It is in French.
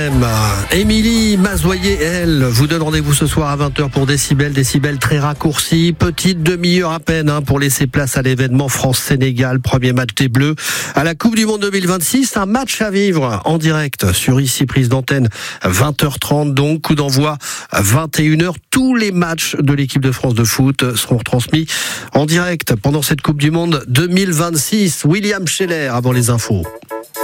Émilie Mazoyer, elle, vous donne rendez-vous ce soir à 20h pour Décibel très raccourci, petite demi-heure à peine pour laisser place à l'événement France-Sénégal, premier match des Bleus à la Coupe du Monde 2026, un match à vivre en direct sur ici prise d'antenne 20h30 donc, coup d'envoi 21h, tous les matchs de l'équipe de France de foot seront retransmis en direct pendant cette Coupe du Monde 2026. William Scheller avant les infos.